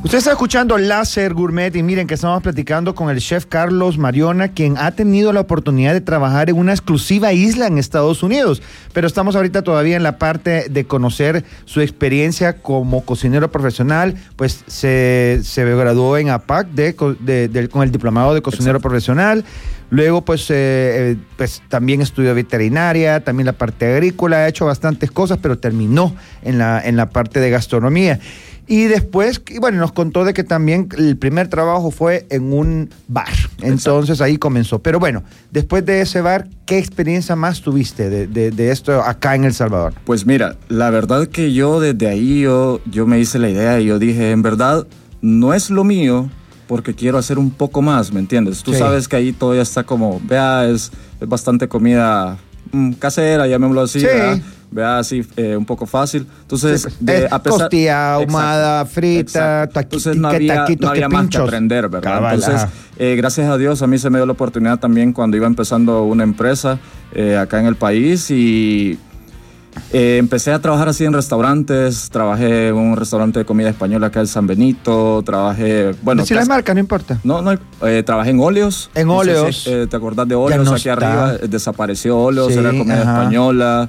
Usted está escuchando Láser Gourmet y miren que estamos platicando con el chef Carlos Mariona, quien ha tenido la oportunidad de trabajar en una exclusiva isla en Estados Unidos, pero estamos ahorita todavía en la parte de conocer su experiencia como cocinero profesional. Pues se graduó en APAC con el diplomado de cocinero profesional. Luego pues también estudió veterinaria, también la parte agrícola, ha hecho bastantes cosas, pero terminó en la parte de gastronomía. Y después, bueno, nos contó de que también el primer trabajo fue en un bar. Entonces ahí comenzó. Pero bueno, después de ese bar, ¿qué experiencia más tuviste de esto acá en El Salvador? Pues mira, la verdad que yo desde ahí yo me hice la idea y yo dije, en verdad, no es lo mío porque quiero hacer un poco más, ¿me entiendes? Tú sabes que ahí todavía está como, es bastante comida casera, llamémoslo así, sí. Vea, así un poco fácil. Entonces, costilla ahumada, frita, entonces no había más que aprender, ¿verdad? Cabal, entonces, gracias a Dios, a mí se me dio la oportunidad también cuando iba empezando una empresa acá en el país y empecé a trabajar así en restaurantes. Trabajé en un restaurante de comida española acá en San Benito. Trabajé, bueno... Si la marca, no importa. No, trabajé en Óleos. En Óleos. ¿Te acordás de Óleos? No aquí está. arriba desapareció Óleos, sí, era comida española.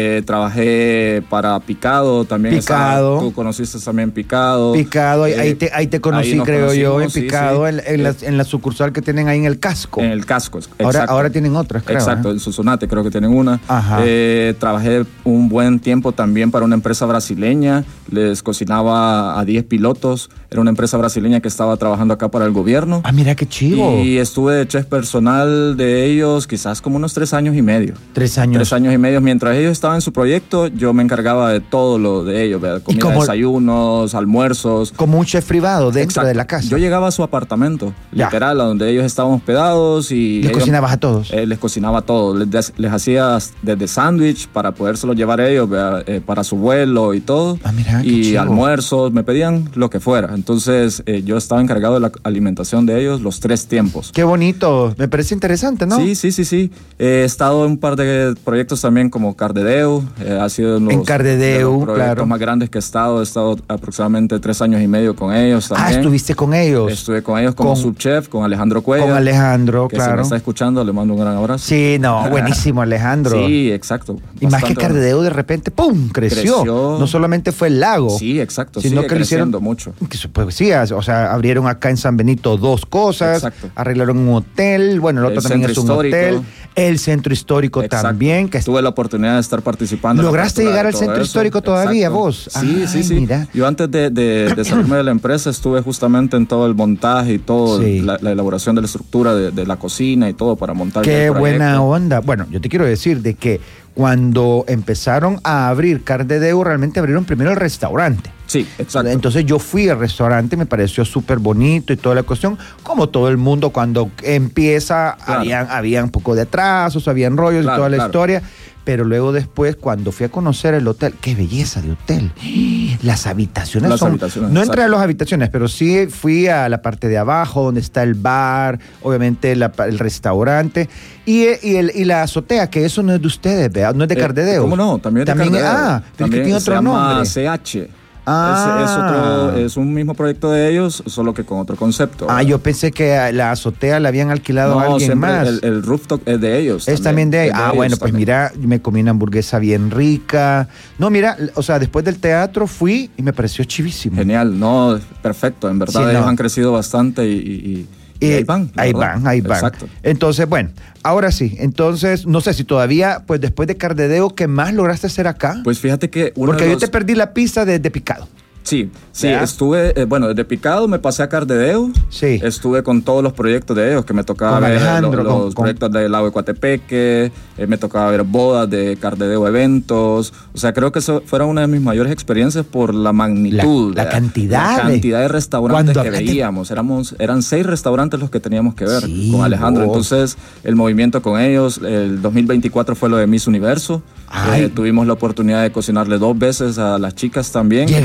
Trabajé para Picado también. Picado. Tú conociste también Picado. Picado, ahí te conocí, creo yo, en Picado, sí. En la sucursal que tienen ahí en el Casco. En el Casco, exacto. Ahora tienen otras, creo. Exacto, en Sonsonate creo que tienen una. Ajá. Trabajé un buen tiempo también para una empresa brasileña. Les cocinaba a 10 pilotos. Era una empresa brasileña que estaba trabajando acá para el gobierno. Ah, mira qué chivo. Y estuve de chef personal de ellos quizás como unos 3 años y medio. 3 años. 3 años y medio. Mientras ellos estaban en su proyecto, yo me encargaba de todo lo de ellos, ¿verdad? Comida, desayunos, almuerzos. Como un chef privado dentro de la casa. Yo llegaba a su apartamento, literal, a donde ellos estaban hospedados y... ¿Les cocinabas a todos? Les cocinaba a todos. Les hacía desde sándwich para podérselo llevar a ellos, para su vuelo y todo. Ah, mira, y almuerzos, me pedían lo que fuera. Entonces, yo estaba encargado de la alimentación de ellos los 3 tiempos. Qué bonito. Me parece interesante, ¿no? Sí. He estado en un par de proyectos también como Cardedeu. Ha sido uno de los proyectos más grandes que he estado aproximadamente 3 años y medio con ellos también. Ah, ¿estuviste con ellos? Estuve con ellos como subchef, con Alejandro Cuellar. Con Alejandro, que si me está escuchando, le mando un gran abrazo. Sí, no, buenísimo Alejandro. Sí, exacto. Y más que Cardedeu de repente, ¡pum!, creció. No solamente fue el lago. Sí, exacto, sino que creciendo mucho. Pues sí, o sea, abrieron acá en San Benito 2 cosas. Exacto. Arreglaron un hotel, bueno, el otro también es un hotel. El centro histórico también. Que tuve la oportunidad de estar participando. ¿Lograste llegar al centro histórico todavía vos? Sí. Mira. Yo antes de salirme de la empresa estuve justamente en todo el montaje y todo, la elaboración de la estructura de la cocina y todo para montar. Qué buena onda. Bueno, yo te quiero decir de que cuando empezaron a abrir Cardedeu, realmente abrieron primero el restaurante. Sí, exacto. Entonces yo fui al restaurante, me pareció súper bonito y toda la cuestión. Como todo el mundo cuando empieza, había un poco de atrasos, habían rollos y toda la historia. Pero luego después, cuando fui a conocer el hotel, qué belleza de hotel. Las habitaciones no entré a las habitaciones, pero sí fui a la parte de abajo, donde está el bar, obviamente el restaurante, y la azotea, que eso no es de ustedes, ¿verdad? No es de Cardedeu. ¿Cómo no? También es de Cardedeu. Pero es que tiene otro nombre. Se llama CH. Es un mismo proyecto de ellos, solo que con otro concepto. Yo pensé que la azotea la habían alquilado a alguien más. El rooftop es de ellos. Es también de ellos. Bueno, pues mira, me comí una hamburguesa bien rica. No, mira, o sea, después del teatro fui y me pareció chivísimo. Genial, no, perfecto. En verdad ellos han crecido bastante y ahí van. Ahí van. Exacto. Entonces, bueno, ahora sí. Entonces, no sé si todavía, pues después de Cardedeu, ¿qué más lograste hacer acá? Pues fíjate que porque yo te perdí la pista de Picado. Sí, estuve, desde Picado me pasé a Cardedeu. Sí. Estuve con todos los proyectos de ellos, que me tocaba ver los proyectos del lago de Coatepeque, me tocaba ver bodas de Cardedeu eventos. O sea, creo que eso fueron una de mis mayores experiencias por la magnitud. La cantidad de restaurantes que veíamos. Eran 6 restaurantes los que teníamos que ver con Alejandro. Entonces, el movimiento con ellos, el 2024 fue lo de Miss Universo. Tuvimos la oportunidad de cocinarle 2 veces a las chicas también. Llegaron.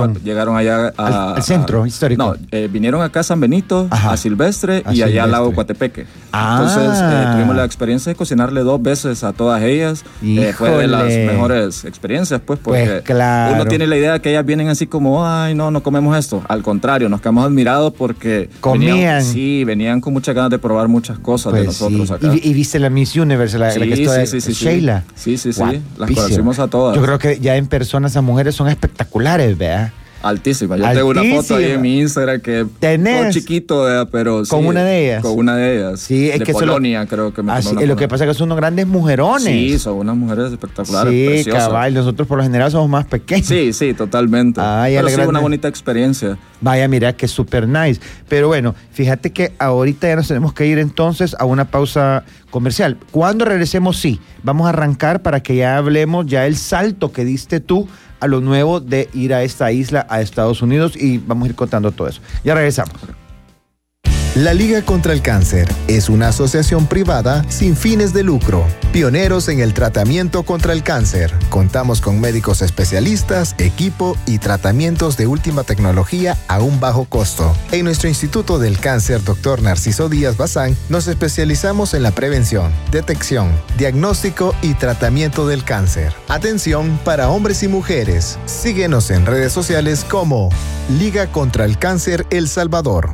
llegaron allá al centro histórico. No, vinieron acá a San Benito, a Silvestre y allá al lago Coatepeque. Entonces tuvimos la experiencia de cocinarle 2 veces a todas ellas. Fue de las mejores experiencias, pues, porque uno tiene la idea de que ellas vienen así como, ay, no comemos esto. Al contrario, nos quedamos admirados porque venían con muchas ganas de probar muchas cosas de nosotros acá. ¿Y viste la Miss Universe, la que está Sheila? Sí, las conocimos a todas. Yo creo que ya en persona esas mujeres son espectaculares, ¿verdad? Altísima. Yo tengo una foto ahí en mi Instagram que todo chiquito, ¿verdad? Pero con una de ellas. Con una de ellas. Sí, es de que Polonia, creo que me lo que pasa es que son unos grandes mujerones. Sí, son unas mujeres espectaculares, preciosas. Cabal, nosotros por lo general somos más pequeños. Sí, totalmente. Pero sí, una bonita experiencia. Vaya, mira, que súper nice. Pero bueno, fíjate que ahorita ya nos tenemos que ir entonces a una pausa comercial. Cuando regresemos, vamos a arrancar para que ya hablemos ya el salto que diste tú a lo nuevo de ir a esta isla, a Estados Unidos, y vamos a ir contando todo eso. Ya regresamos. La Liga contra el Cáncer es una asociación privada sin fines de lucro, pioneros en el tratamiento contra el cáncer. Contamos con médicos especialistas, equipo y tratamientos de última tecnología a un bajo costo. En nuestro Instituto del Cáncer, Dr. Narciso Díaz Bazán, nos especializamos en la prevención, detección, diagnóstico y tratamiento del cáncer. Atención para hombres y mujeres. Síguenos en redes sociales como Liga contra el Cáncer El Salvador.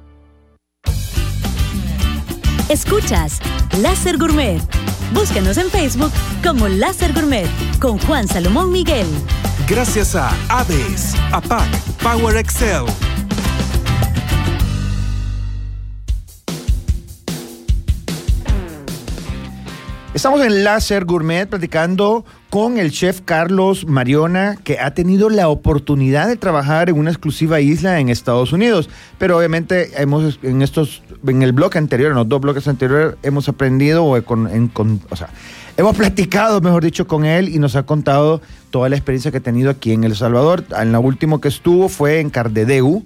Escuchas Láser Gourmet. Búscanos en Facebook como Láser Gourmet con Juan Salomón Miguel. Gracias a Aves, APAC, Power Excel. Estamos en Láser Gourmet platicando con el chef Carlos Mariona, que ha tenido la oportunidad de trabajar en una exclusiva isla en Estados Unidos. Pero obviamente en el bloque anterior, en los 2 bloques anteriores, hemos aprendido hemos platicado, mejor dicho, con él y nos ha contado toda la experiencia que ha tenido aquí en El Salvador. En la última que estuvo fue en Cardedeu.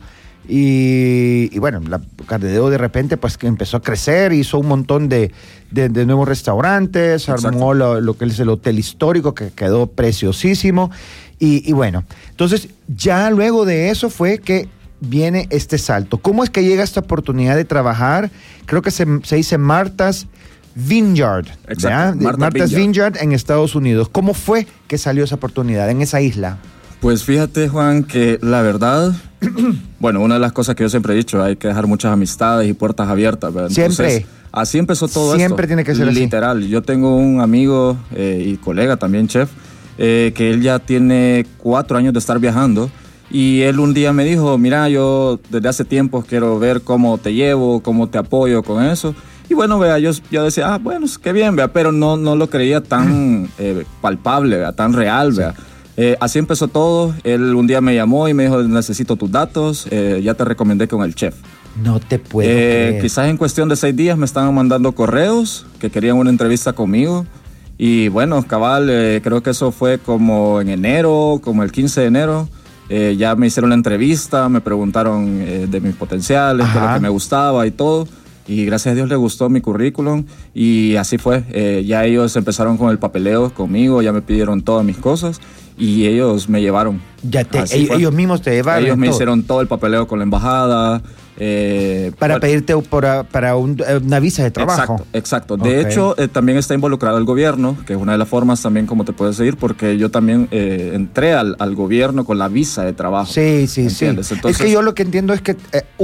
Y bueno, la Cardedeu de repente pues que empezó a crecer, hizo un montón de nuevos restaurantes, armó lo que es el hotel histórico que quedó preciosísimo y bueno, entonces ya luego de eso fue que viene este salto. ¿Cómo es que llega esta oportunidad de trabajar? Creo que se dice Martha's Vineyard, Martha's Vineyard en Estados Unidos. ¿Cómo fue que salió esa oportunidad en esa isla? Pues fíjate, Juan, que la verdad, bueno, una de las cosas que yo siempre he dicho, hay que dejar muchas amistades y puertas abiertas, ¿verdad? Entonces, siempre. Así empezó todo esto. Siempre tiene que ser así. Literal. Yo tengo un amigo y colega también, chef, que él ya tiene 4 años de estar viajando y él un día me dijo, mira, yo desde hace tiempo quiero ver cómo te llevo, cómo te apoyo con eso. Y bueno, vea, yo decía, bueno, qué bien, vea, pero no lo creía tan palpable, vea, tan real, vea. Así empezó todo. Él un día me llamó y me dijo, necesito tus datos, ya te recomendé con el chef. No te puedo creer. Quizás en cuestión de 6 días me estaban mandando correos que querían una entrevista conmigo. Y bueno, cabal, creo que eso fue como en enero, como el 15 de enero. Ya me hicieron la entrevista, me preguntaron de mis potenciales, de lo que me gustaba y todo. Y gracias a Dios les gustó mi currículum y así fue. Ya ellos empezaron con el papeleo conmigo, ya me pidieron todas mis cosas y ellos me llevaron. Ellos mismos te llevaron. Ellos me hicieron todo el papeleo con la embajada. Para pedirte para una visa de trabajo. Exacto. De hecho, también está involucrado el gobierno, que es una de las formas también como te puedes seguir, porque yo también entré al gobierno con la visa de trabajo. Sí. Entonces, es que yo lo que entiendo es que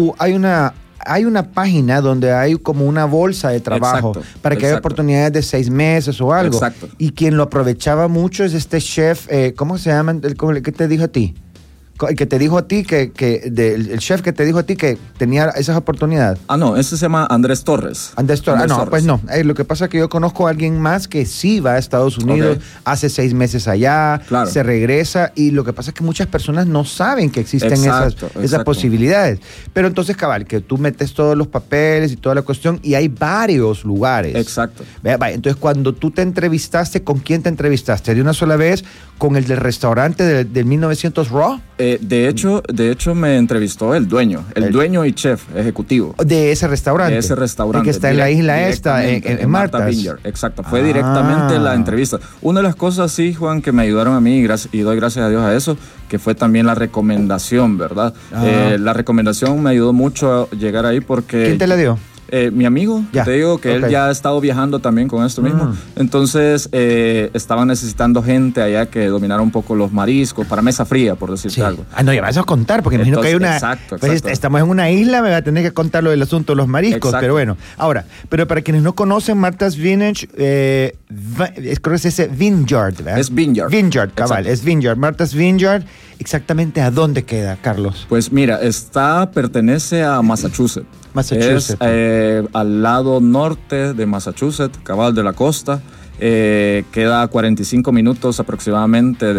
hay una página donde hay como una bolsa de trabajo para que haya oportunidades de 6 meses o algo. Exacto. Y quien lo aprovechaba mucho es este chef, ¿cómo se llama? ¿El que te dijo a ti? El que te dijo a ti el chef que te dijo a ti que tenía esas oportunidades. No, ese se llama Andrés Torres. Andrés Torres. Pues no. Lo que pasa es que yo conozco a alguien más que sí va a Estados Unidos, hace 6 meses allá, se regresa, y lo que pasa es que muchas personas no saben que existen esas posibilidades. Pero entonces, cabal, que tú metes todos los papeles y toda la cuestión, y hay varios lugares. Exacto. Entonces, cuando tú te entrevistaste, ¿con quién te entrevistaste? ¿De una sola vez con el del restaurante del 1900 Raw? De hecho me entrevistó el dueño y chef ejecutivo. De ese restaurante. De ese restaurante. Que está en la isla esta, en Martha's Vineyard. Exacto, fue directamente la entrevista. Una de las cosas, sí, Juan, que me ayudaron a mí, y doy gracias a Dios a eso, que fue también la recomendación, ¿verdad? La recomendación me ayudó mucho a llegar ahí porque... ¿Quién te la dio? Mi amigo, te digo que él ya ha estado viajando también con esto mismo. Entonces, estaban necesitando gente allá que dominara un poco los mariscos para mesa fría, por decirte algo. No, ya vas a contar, porque imagino que hay una... Exacto. Pues estamos en una isla, me va a tener que contar lo del asunto de los mariscos, pero bueno. Ahora, pero para quienes no conocen Martha's Vineyard, creo que es ese Vineyard, ¿verdad? Es Vineyard. Vineyard, cabal, es Vineyard. Martha's Vineyard, ¿exactamente a dónde queda, Carlos? Pues mira, pertenece a Massachusetts. Massachusetts. Es al lado norte de Massachusetts, cabal de la costa. Queda 45 minutos aproximadamente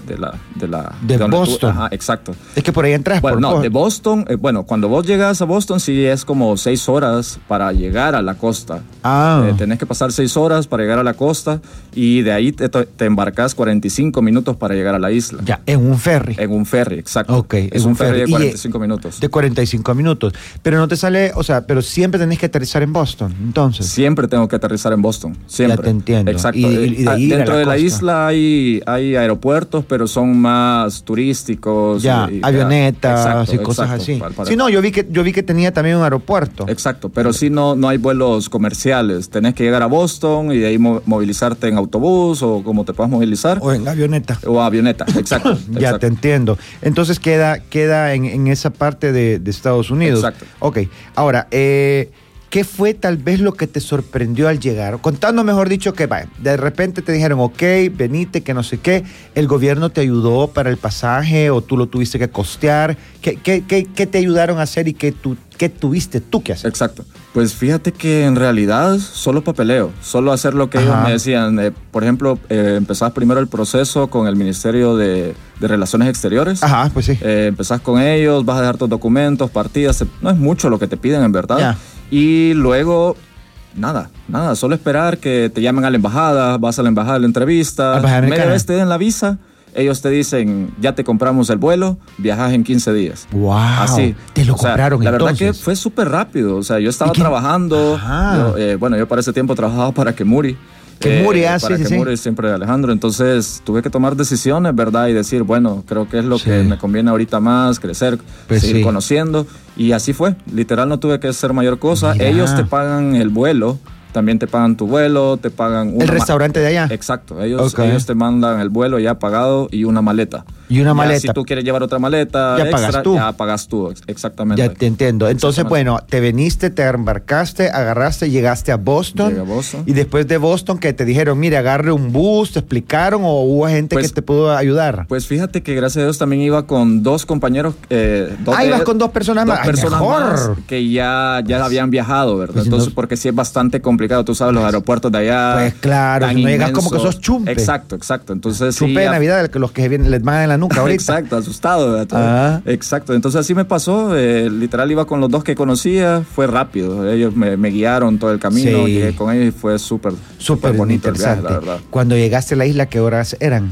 de Boston. Ajá, exacto. Es que por ahí entras. De Boston, cuando vos llegas a Boston sí es como 6 horas para llegar a la costa. Tenés que pasar 6 horas para llegar a la costa y de ahí te embarcas 45 minutos para llegar a la isla. Ya, en un ferry. En un ferry, exacto. Ok, es un ferry de 45 minutos. De 45 minutos. Pero no te sale, pero siempre tenés que aterrizar en Boston, entonces. Siempre tengo que aterrizar en Boston, siempre. Ya te entiendo. Exacto. Y de ahí dentro de la costa. isla hay aeropuertos, pero son más turísticos. Avionetas y cosas así. Sí, no, yo vi que tenía también un aeropuerto. Exacto, pero sí no hay vuelos comerciales. Tenés que llegar a Boston y de ahí movilizarte en autobús o como te puedas movilizar. O en avioneta. O avioneta, exacto. Ya te entiendo. Entonces queda en esa parte de Estados Unidos. Exacto. Ok, ahora, ¿qué fue tal vez lo que te sorprendió al llegar? Contando, mejor dicho, que de repente te dijeron, ok, venite, que no sé qué. ¿El gobierno te ayudó para el pasaje o tú lo tuviste que costear? ¿Qué te ayudaron a hacer y qué tuviste tú que hacer? Exacto. Pues fíjate que en realidad solo papeleo, solo hacer lo que ellos me decían. Por ejemplo, empezás primero el proceso con el Ministerio de Relaciones Exteriores. Ajá, pues sí. Empezás con ellos, vas a dejar tus documentos, partidas. No es mucho lo que te piden, en verdad. Ya. Y luego, nada, solo esperar que te llamen a la embajada, vas a la embajada a la entrevista, media vez te den la visa, ellos te dicen, ya te compramos el vuelo, viajas en 15 días. ¡Wow! Así. Te lo compraron la entonces. verdad que fue súper rápido, yo estaba trabajando, yo para ese tiempo trabajaba para Kemuri. Kemuri siempre de Alejandro, entonces tuve que tomar decisiones, ¿verdad? Y decir, bueno, creo que es lo que me conviene ahorita más, crecer, seguir conociendo, y así fue, literal no tuve que hacer mayor cosa. Mira. Ellos te pagan el vuelo, también te pagan tu vuelo, te pagan... ¿El restaurante de allá? Exacto, ellos te mandan el vuelo ya pagado y una maleta. Y una maleta. Si tú quieres llevar otra maleta extra, ya pagas tú, exactamente. Ya te entiendo. Entonces, bueno, te viniste, te embarcaste, agarraste, llegaste a Boston. Llegué a Boston. Y después de Boston, que te dijeron, mire, agarre un bus, te explicaron, o hubo gente que te pudo ayudar. Pues fíjate que gracias a Dios también iba con 2 compañeros. Ibas con 2 personas más. Más que ya habían viajado, ¿verdad? Pues entonces, porque sí es bastante complicado, tú sabes, los aeropuertos de allá. Pues claro, si no llegas como que sos chumpe. Exacto. Entonces, chumpe de Navidad, los que les van en la nuca ahorita. Exacto, asustado, ¿verdad? Exacto, entonces así me pasó, literal iba con los 2 que conocía, fue rápido, ellos me guiaron todo el camino, llegué con ellos y fue súper bonito el viaje, la verdad. Cuando llegaste a la isla, ¿qué horas eran?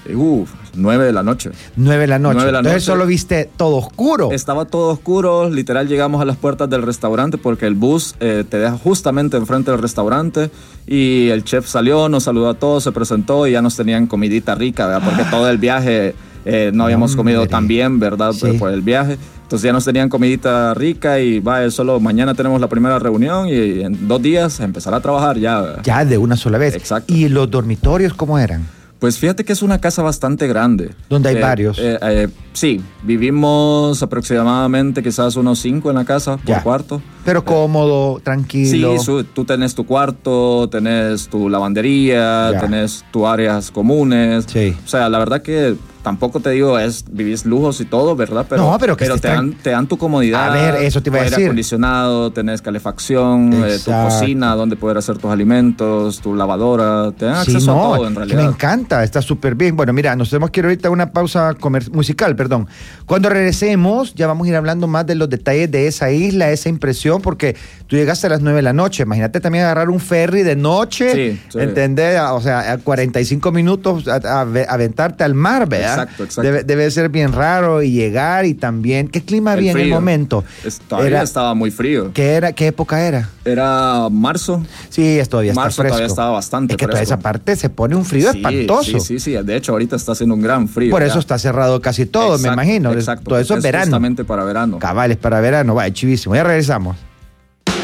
9 de la noche. 9 de la noche. Entonces solo viste todo oscuro. Estaba todo oscuro, literal llegamos a las puertas del restaurante porque el bus te deja justamente enfrente del restaurante y el chef salió, nos saludó a todos, se presentó y ya nos tenían comidita rica, ¿verdad? Porque todo el viaje no habíamos comido tan bien, ¿verdad? Por el viaje. Entonces ya nos tenían comidita rica y solo mañana tenemos la primera reunión y en 2 días empezar a trabajar ya. ¿Verdad? Ya de una sola vez. Exacto. ¿Y los dormitorios cómo eran? Pues fíjate que es una casa bastante grande. ¿Donde hay varios? Sí, vivimos aproximadamente quizás unos 5 en la casa por cuarto. Pero cómodo, tranquilo. Sí, tú tenés tu cuarto, tenés tu lavandería, tenés tus áreas comunes. Sí. O sea, la verdad que tampoco te digo vivís lujos y todo, ¿verdad? Pero te dan tu comodidad. A ver, eso te iba a decir. Aire acondicionado, tenés calefacción, tu cocina donde poder hacer tus alimentos, tu lavadora, te dan acceso a todo en realidad. Me encanta, está súper bien. Bueno, mira, nos tenemos que ir ahorita a una pausa musical, perdón. Cuando regresemos, ya vamos a ir hablando más de los detalles de esa isla, esa impresión situación porque tú llegaste a las 9 de la noche. Imagínate también agarrar un ferry de noche, Sí. ¿entendés? O sea, a 45 minutos a aventarte al mar, ¿verdad? Exacto. Debe ser bien raro y llegar y también... ¿Qué clima había en el momento? Todavía estaba muy frío. ¿Qué época era? Era marzo. Sí, todavía está fresco. Todavía estaba bastante Es que fresco. toda esa parte se pone un frío espantoso. Sí. De hecho, ahorita está haciendo un gran frío. Por eso está cerrado casi todo, me imagino. Exacto. Todo eso es verano. Justamente para verano. Cabales para verano. Va, chivísimo. Ya regresamos.